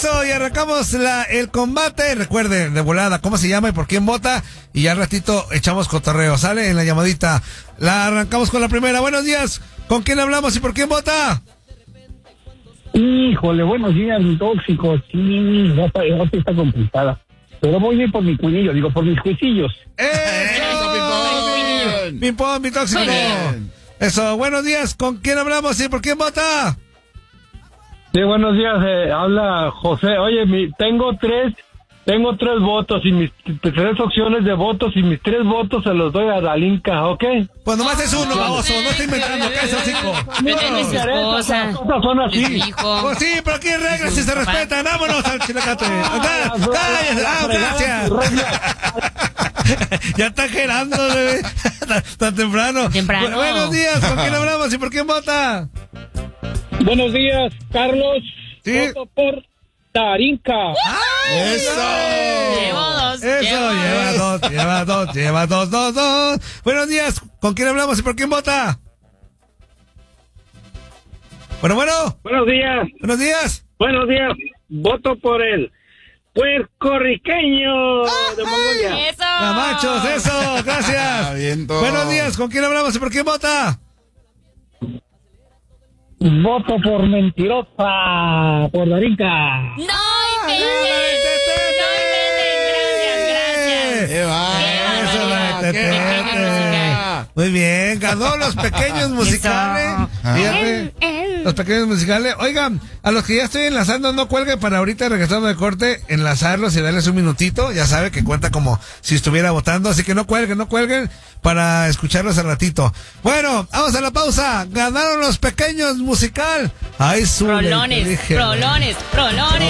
Eso, y arrancamos el combate. Recuerden, de volada, cómo se llama y por quién vota. Y ya al ratito echamos cotorreo, ¿sale? En la llamadita. La arrancamos con la primera. Buenos días. ¿Con quién hablamos y por quién vota? Híjole, buenos días, mi tóxico. Sí, está complicada. Pero voy a ir por mi cuñillo, digo, por mis juicillos. ¡Eso, Pimpón, mi tóxico! Eso, buenos días. ¿Con quién hablamos y por quién vota? Sí, buenos días, habla José. Oye, tengo tres votos y mis tres opciones de votos y mis tres votos se los doy a Dalinka, ¿ok? Pues nomás es uno, baboso, no estoy inventando, ¿qué es eso, chico? Las cosas son así. Pues sí, pero aquí hay reglas y se respetan. Vámonos al Chilacate. Gracias. Ya está gerando, bebé. Tan temprano. Buenos días, ¿con quién hablamos y por quién vota? Buenos días, Carlos. Sí. Voto por Darinka. Lleva dos. Buenos días, ¿con quién hablamos y por quién vota? Bueno. Buenos días. Buenos días. Voto por el puertorriqueño de Mongolia. ¡Eso! Camachos, eso, gracias. Buenos días, ¿con quién hablamos y por quién vota? Voto por mentirosa, por Darinka. ¡No inventen! Gracias. Muy bien, ganó los pequeños musicales. Fíjate, los pequeños musicales. Oigan, a los que ya estoy enlazando, no cuelguen para ahorita regresando de corte, enlazarlos y darles un minutito. Ya sabe que cuenta como si estuviera votando, así que no cuelguen para escucharlos al ratito. Bueno, vamos a la pausa. Ganaron los pequeños musical. Ay, Prolones.